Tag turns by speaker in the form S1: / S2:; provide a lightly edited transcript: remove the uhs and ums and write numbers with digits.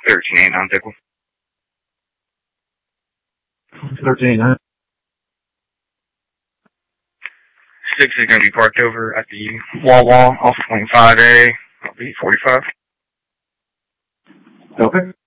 S1: 1389 Pickle.
S2: 1389.
S1: 6 is going to be parked over at the Wawa off of 25A. I'll be 45.
S2: Okay.